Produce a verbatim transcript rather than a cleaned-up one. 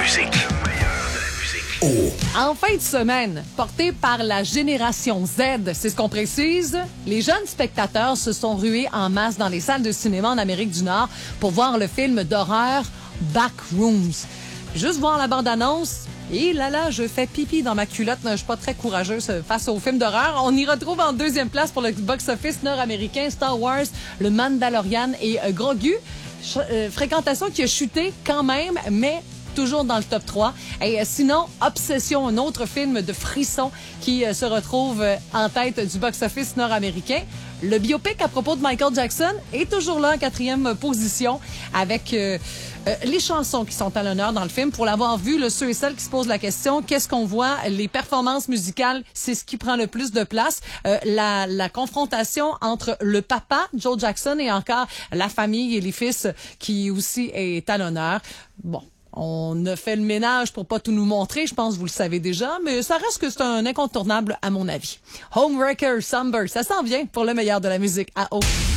musique. En fin de semaine, porté par la génération Z, c'est ce qu'on précise, les jeunes spectateurs se sont rués en masse dans les salles de cinéma en Amérique du Nord pour voir le film d'horreur Backrooms. Juste voir la bande-annonce, et là là, je fais pipi dans ma culotte. Je suis pas très courageuse face au film d'horreur. On y retrouve en deuxième place pour le box-office nord-américain Star Wars, le Mandalorian et euh, Grogu. Ch- euh, fréquentation qui a chuté quand même, mais toujours dans le top trois. Et euh, sinon, Obsession, un autre film de frisson qui euh, se retrouve euh, en tête du box-office nord-américain. Le biopic à propos de Michael Jackson est toujours là en quatrième position avec euh, euh, les chansons qui sont à l'honneur dans le film. Pour l'avoir vu, là, ceux et celles qui se posent la question, qu'est-ce qu'on voit? Les performances musicales, c'est ce qui prend le plus de place. Euh, la, la confrontation entre le papa, Joe Jackson, et encore la famille et les fils qui aussi est à l'honneur. Bon. On a fait le ménage pour pas tout nous montrer, je pense que vous le savez déjà, mais ça reste que c'est un incontournable à mon avis. Homewrecker Somber, ça s'en vient pour le meilleur de la musique à haut.